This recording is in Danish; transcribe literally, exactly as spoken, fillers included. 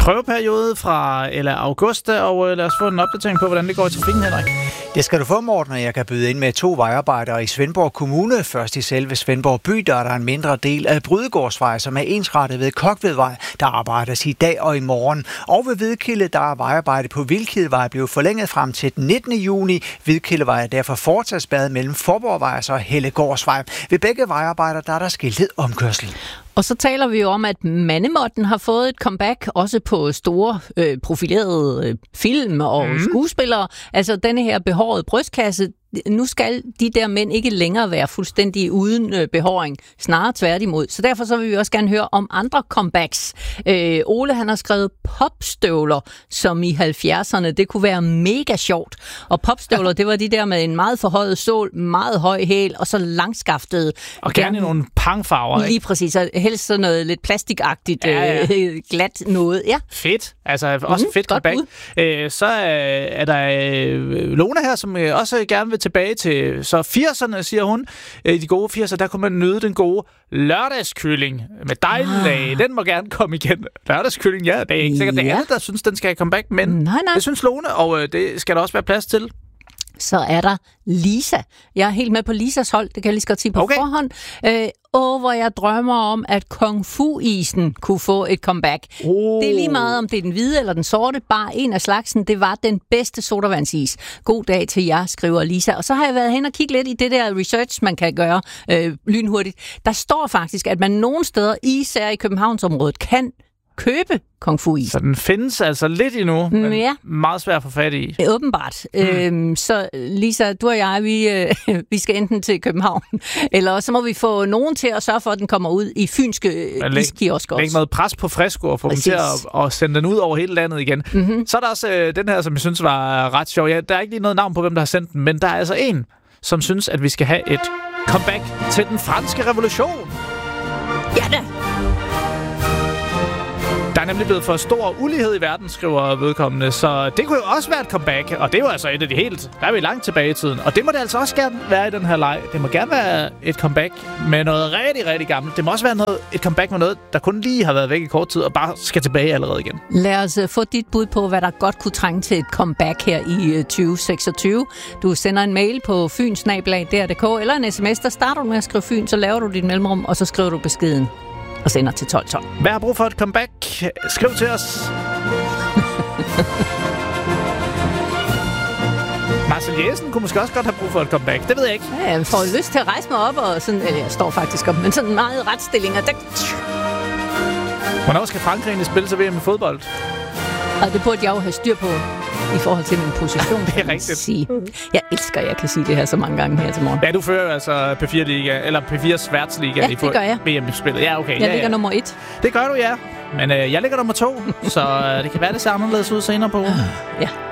prøveperiode fra eller august, og lad os få en opdatering på, hvordan det går i trafikken, Henrik. Det skal du få, Morten, og jeg kan byde ind med to vejarbejdere i Svendborg Kommune. Først i selve Svendborg by, der er der en mindre del af Brydegårdsvej, som er ensrettet ved Kokvedvej. Der arbejdes i dag og i morgen. Og ved Hvidkilde, der er vejarbejde på Vildkildevej blevet forlænget frem til den nittende juni. Hvidkildevej er derfor fortsat spærret mellem Forborgvej og Hellegårdsvej. Ved begge vejarbejder, der er der skiltet omkørsel. Og så taler vi jo om, at Mandemotten har fået et comeback, også på store øh, profilerede øh, film og mm. skuespillere. Altså denne her behårede brystkasse. Nu skal de der mænd ikke længere være fuldstændig uden øh, behåring, snarere tværtimod. Så derfor så vil vi også gerne høre om andre comebacks. Øh, Ole, han har skrevet popstøvler, som i halvfjerdserne. Det kunne være mega sjovt. Og popstøvler, det var de der med en meget forhøjet sål, meget høj hæl og så langskaftede. Og gerne nogle pangfarver, ikke? Lige præcis. Og helst sådan noget lidt plastikagtigt, ja, ja. Øh, glat noget. Ja. Fedt. Altså også mm, fedt comeback. Øh, så øh, er der øh, Lona her, som øh, også gerne vil tilbage til så firserne, siger hun. I de gode firser, der kunne man nyde den gode lørdagskylling med dejlig. Ah. Den må gerne komme igen. Lørdagskylling, ja, det er ikke sikkert ja. det alle, der synes, den skal komme back, men nej, nej. det synes Lone, og øh, det skal der også være plads til. Så er der Lisa. Jeg er helt med på Lisas hold, det kan jeg lige så godt sige på okay. forhånd. Øh, åh, hvor jeg drømmer om, at Kung Fu-isen kunne få et comeback. Oh. Det er lige meget, om det er den hvide eller den sorte. Bare en af slagsen, det var den bedste sodavandsis. God dag til jer, skriver Lisa. Og så har jeg været hen og kigge lidt i det der research, man kan gøre øh, lynhurtigt. Der står faktisk, at man nogle steder, især i Københavnsområdet, kan købe Kung Fu-is. Så den findes altså lidt endnu, men ja. meget svært at få fat i. Åbenbart. Mm. Øhm, så Lisa, du og jeg, vi, øh, vi skal enten til København, eller så må vi få nogen til at sørge for, at den kommer ud i fynske iskiosker. Læg noget pres på Fresco og få Præcis. dem til at, at sende den ud over hele landet igen. Mm-hmm. Så er der også øh, den her, som jeg synes var ret sjov. Ja, der er ikke lige noget navn på, hvem der har sendt den, men der er altså en, som synes, at vi skal have et comeback til den franske revolution. Ja da! Der er nemlig blevet for stor ulighed i verden, skriver vedkommende, så det kunne jo også være et comeback, og det var altså et af de helt, der er vi langt tilbage i tiden, og det må det altså også gerne være i den her leg. Det må gerne være et comeback med noget rigtig, rigtig gammelt. Det må også være noget, et comeback med noget, der kun lige har været væk i kort tid, og bare skal tilbage allerede igen. Lad os uh, få dit bud på, hvad der godt kunne trænge til et comeback her i uh, tyve seksogtyve. Du sender en mail på fyn snabel-a d r punktum d k eller en sms, der starter du med at skrive Fyn, så laver du dit mellemrum, og så skriver du beskeden og sender til tolv tolv. Hvad har brug for et comeback? Skriv til os. Marcel Jessen kunne måske også godt have brug for et comeback. Det ved jeg ikke. Ja, jeg får lyst til at rejse mig op og sådan, eller jeg står faktisk op, men sådan meget retstillinger. Der... Hvornår skal Frankrig egentlig spille sig V M i fodbold? Og det burde jeg jo have styr på i forhold til min position. Det er rigtigt. Sige. Jeg elsker, at jeg kan sige det her så mange gange her til morgen. Ja, du fører jo altså P fire Liga, eller P fires værtsliga ja, i det gør jeg. V M-spillet. Ja, okay. Jeg ja, ligger ja. nummer et. Det gør du, ja. Men øh, jeg ligger nummer to, så øh, det kan være, det ser anderledes ud senere på. Ja.